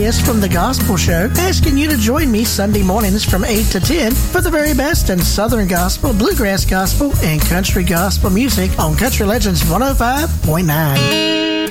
Thaddeus from The Gospel Show, asking you to join me Sunday mornings from 8 to 10 for the very best in Southern Gospel, Bluegrass Gospel, and Country Gospel music on Country Legends 105.9.